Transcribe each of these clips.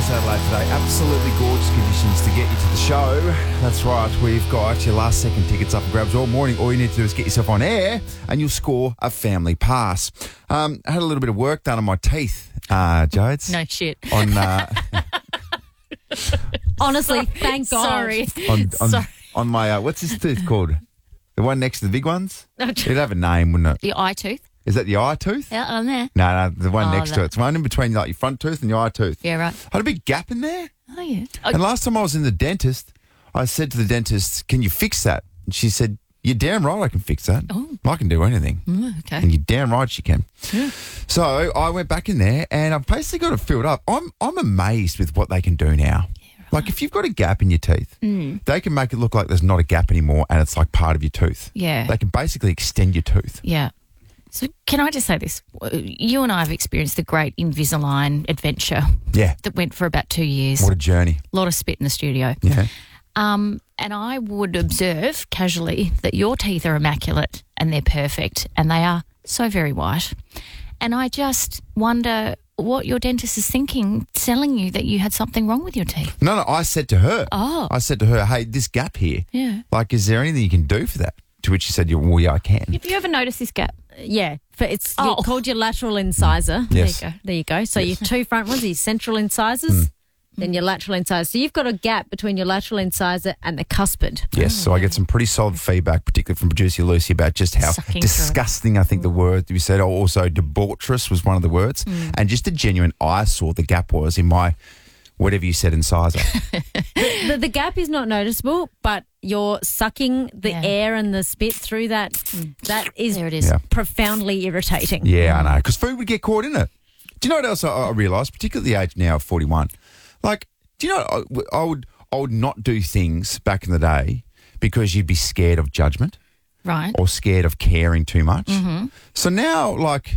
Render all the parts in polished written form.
West Adelaide today. Absolutely gorgeous conditions to get you to the show. That's right. We've got your last second tickets up for grabs all morning. All you need to do is get yourself on air and you'll score a family pass. I had a little bit of work done on my teeth, Jodes. No shit. Honestly, thank God. Sorry. On on my, what's this tooth called? The one next to the big ones? It'd have a name, wouldn't it? The eye tooth. Is that the eye tooth? Yeah, on there. No, the one next to it. It's one in between like your front tooth and your eye tooth. Yeah, right. I had a big gap in there. Oh, yeah. And last time I was in the dentist, I said to the dentist, can you fix that? And she said, you're damn right I can fix that. Oh. I can do anything. Okay. And you're damn right she can. Yeah. So I went back in there and I've basically got it filled up. I'm amazed with what they can do now. Like if you've got a gap in your teeth, they can make it look like there's not a gap anymore and it's like part of your tooth. Yeah. They can basically extend your tooth. Yeah. So can I just say this? You and I have experienced the great Invisalign adventure. Yeah. That went for about 2 years. What a journey. A lot of spit in the studio. Yeah. And I would observe casually that your teeth are immaculate and they're perfect and they are so very white. And I just wonder what your dentist is thinking, telling you that you had something wrong with your teeth. No, I said to her. Oh. I said to her, hey, this gap here. Yeah. Like, is there anything you can do for that? To which she said, well, yeah, I can. Have you ever noticed this gap? Yeah, it's called your lateral incisor. Yes. There you go. So your two front ones are your central incisors, then your lateral incisor. So you've got a gap between your lateral incisor and the cuspid. Yes, so I get some pretty solid feedback, particularly from producer Lucy, about just how Sucking disgusting, I think the word we said, also debaucherous was one of the words, and just a genuine eyesore the gap was in my, whatever you said, incisor. The gap is not noticeable, but you're sucking the air and the spit through that. That is, There it is. Yeah. profoundly irritating. Yeah, I know, because food would get caught in it. Do you know what else I realised, particularly at the age now of 41? Like, do you know, I would not do things back in the day because you'd be scared of judgment. Right. Or scared of caring too much. So now, like,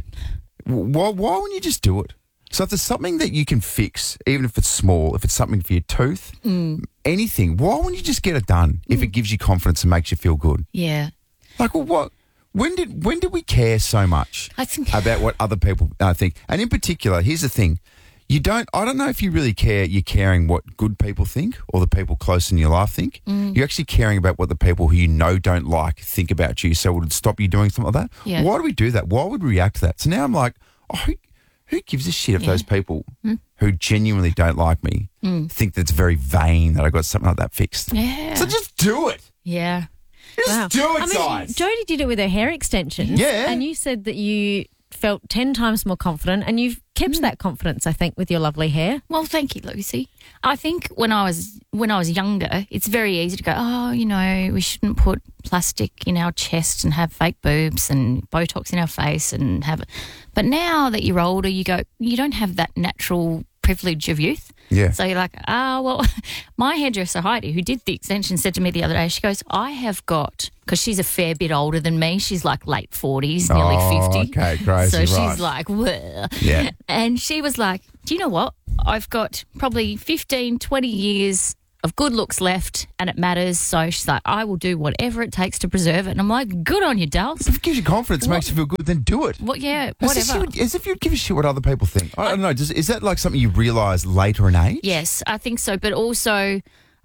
why wouldn't you just do it? So if there's something that you can fix, even if it's small, if it's something for your tooth, anything, why wouldn't you just get it done if it gives you confidence and makes you feel good? Yeah. Like, well, what? When did we care so much I think about what other people think? And in particular, here's the thing. I don't know if you really care, you're caring what good people think or the people close in your life think. You're actually caring about what the people who you know don't like think about you, so it would stop you doing something like that. Yeah. Why do we do that? Why would we react to that? So now I'm like, oh, who gives a shit if those people who genuinely don't like me think that it's very vain that I got something like that fixed? Yeah. So just do it. Yeah. Just do it, guys. Jodie did it with her hair extensions. Yeah. And you said that you felt 10 times more confident, and you've kept that confidence, I think, with your lovely hair. Well, thank you, Lucy. I think when I was younger, it's very easy to go, oh, we shouldn't put plastic in our chest and have fake boobs and Botox in our face and have it. But now that you're older, you don't have that natural privilege of youth. Yeah. So you're like, well, my hairdresser Heidi, who did the extension, said to me the other day, she goes, I have got, because she's a fair bit older than me, she's like late 40s, nearly 50. Okay, crazy, So right. she's like, well. Yeah. And she was like, do you know what? I've got probably 15, 20 years of good looks left and it matters. So she's like, I will do whatever it takes to preserve it. And I'm like, good on you, Dulce. If it gives you confidence, makes you feel good, then do it. Yeah, As whatever. if you'd give a shit what other people think. I don't know. Is that like something you realise later in age? Yes, I think so. But also,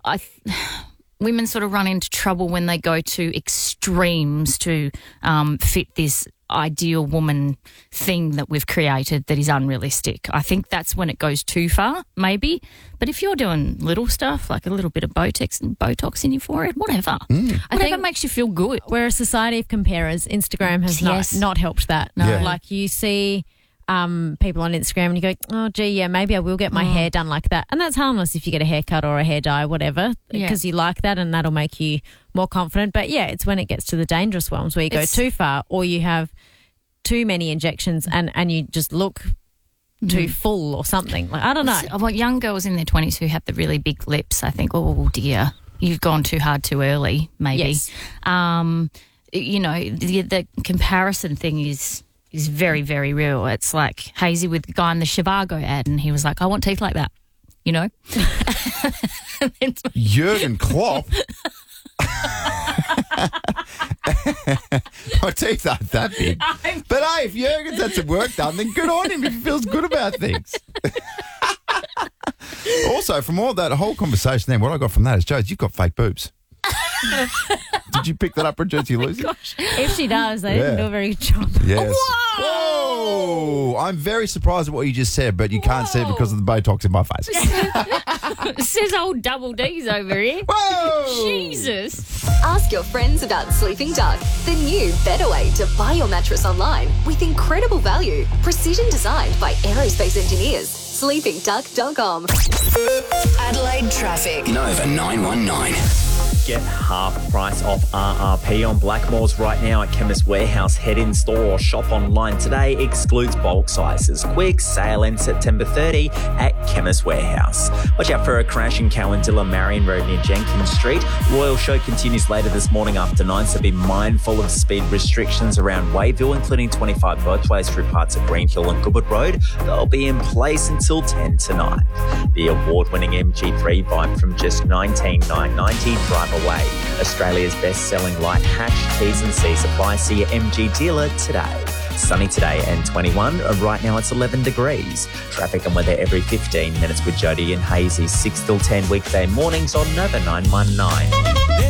women sort of run into trouble when they go to extremes to fit this ideal woman thing that we've created that is unrealistic. I think that's when it goes too far, maybe. But if you're doing little stuff, like a little bit of Botox in your forehead, whatever. Whatever makes you feel good. We're a society of comparers. Instagram has not helped that. No. Yeah. Like you see people on Instagram and you go, oh, gee, yeah, maybe I will get my hair done like that. And that's harmless if you get a haircut or a hair dye, whatever, because you like that and that'll make you more confident. But, yeah, it's when it gets to the dangerous ones where you go too far or you have too many injections and you just look too full or something. Like, I don't know. I want young girls in their 20s who have the really big lips. I think, oh, dear, you've gone too hard too early, maybe. Yes. The comparison thing is very, very real. It's like Hazy with the guy in the Shivago ad, and he was like, I want teeth like that, Jurgen Klopp. My teeth aren't that big. But hey, if Jurgen's had some work done, then good on him if he feels good about things. also, from all that whole conversation then, what I got from that is, Jodes, you've got fake boobs. Did you pick that up, Bridget? You lose it? If she does, they didn't do a very good job. Yes. Whoa! I'm very surprised at what you just said, but you can't see it because of the Botox in my face. It says old double D's over here. Whoa! Jesus. Ask your friends about Sleeping Duck, the new better way to buy your mattress online with incredible value. Precision designed by aerospace engineers. SleepingDuck.com. Adelaide traffic. Nova 919. Get half price off RRP on Blackmores right now at Chemist Warehouse. Head in store or shop online today. Excludes bulk sizes. Quick sale ends September 30 at Chemist Warehouse. Watch out for a crash in Cowandilla Marion Road near Jenkins Street. Royal Show continues later this morning after 9, so be mindful of speed restrictions around Wayville, including 25 both ways through parts of Greenhill and Goodwood Road. They'll be in place until 10 tonight. The award-winning MG3 Vibe from just $19,990. Drive away. Australia's best-selling light hatch. T's and C's apply. See your MG dealer today. Sunny today and 21. Right now it's 11 degrees. Traffic and weather every 15 minutes with Jody and Hazy. 6 till 10 weekday mornings on Nova 919.